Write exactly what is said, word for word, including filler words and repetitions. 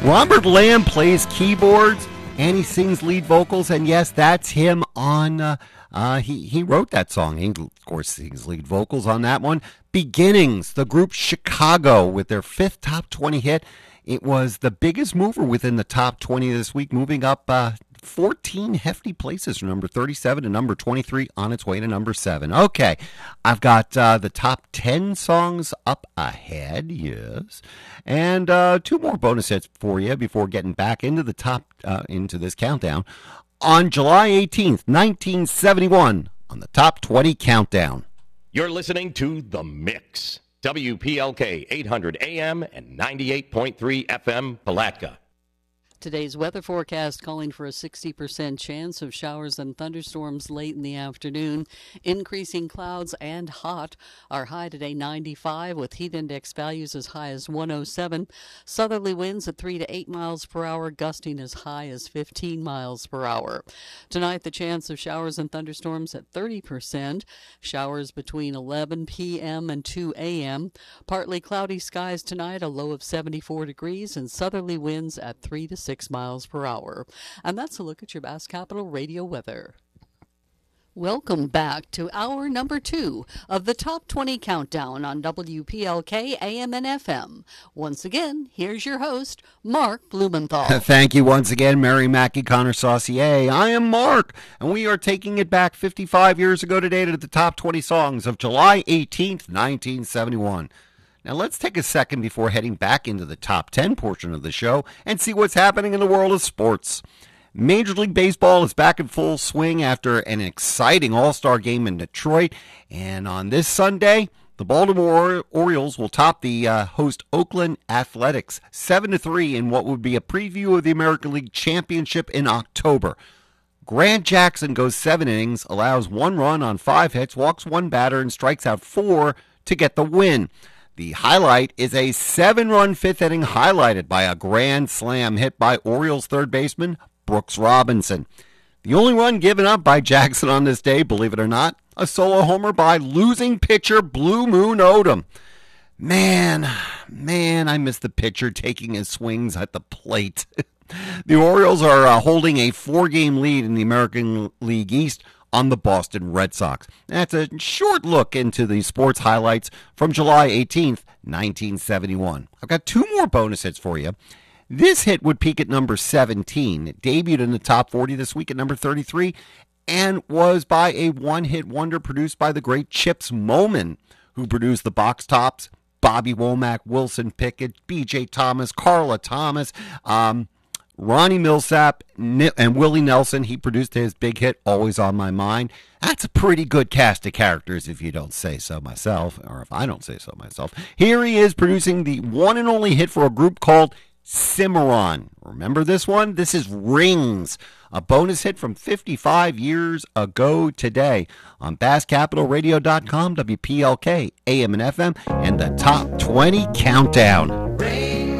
Robert Lamb plays keyboards and he sings lead vocals, and yes, that's him on, uh, uh, he, he wrote that song. He, of course, sings lead vocals on that one. Beginnings, the group Chicago with their fifth top twenty hit. It was the biggest mover within the top twenty this week, moving up uh, fourteen hefty places from number thirty-seven to number twenty-three on its way to number seven. Okay, I've got uh, the top ten songs up ahead, yes, and uh, two more bonus hits for you before getting back into the top, uh, into this countdown. On July eighteenth, nineteen seventy-one, on the top twenty countdown. You're listening to The Mix. W P L K eight hundred A M and ninety-eight point three F M Palatka. Today's weather forecast calling for a sixty percent chance of showers and thunderstorms late in the afternoon. Increasing clouds and hot. Our high today ninety-five with heat index values as high as one oh seven. Southerly winds at three to eight miles per hour, gusting as high as fifteen miles per hour. Tonight the chance of showers and thunderstorms at thirty percent. Showers between eleven p.m. and two a.m. Partly cloudy skies tonight, a low of seventy-four degrees, and southerly winds at three to six miles per hour. And that's a look at your Bass Capital Radio weather. Welcome back to hour number two of the Top twenty Countdown on W P L K A M and F M. Once again, here's your host, Mark Blumenthal. Thank you once again, Mary Mackey, Connor Saucier. I am Mark, and we are taking it back fifty-five years ago today to the top twenty songs of July eighteenth, nineteen seventy-one. Now let's take a second before heading back into the top ten portion of the show and see what's happening in the world of sports. Major League Baseball is back in full swing after an exciting All-Star game in Detroit. And on this Sunday, the Baltimore Orioles will top the uh, host Oakland Athletics seven to three in what would be a preview of the American League Championship in October. Grant Jackson goes seven innings, allows one run on five hits, walks one batter, and strikes out four to get the win. The highlight is a seven-run fifth inning highlighted by a grand slam hit by Orioles third baseman Brooks Robinson. The only run given up by Jackson on this day, believe it or not, a solo homer by losing pitcher Blue Moon Odom. Man, man, I miss the pitcher taking his swings at the plate. The Orioles are uh, holding a four-game lead in the American League East on the Boston Red Sox. That's a short look into the sports highlights from July eighteenth, nineteen seventy-one. I've got two more bonus hits for you. This hit would peak at number seventeen. It debuted in the top forty this week at number thirty-three and was by a one-hit wonder produced by the great Chips Moman, who produced the Box Tops, Bobby Womack, Wilson Pickett, B J Thomas, Carla Thomas, um, Ronnie Millsap, and Willie Nelson. He produced his big hit, Always on My Mind. That's a pretty good cast of characters, if you don't say so myself, or if I don't say so myself. Here he is producing the one and only hit for a group called Cimarron. Remember this one? This is Rings, a bonus hit from fifty-five years ago today on Bass Capital Radio dot com, W P L K, A M and F M, and the Top twenty Countdown.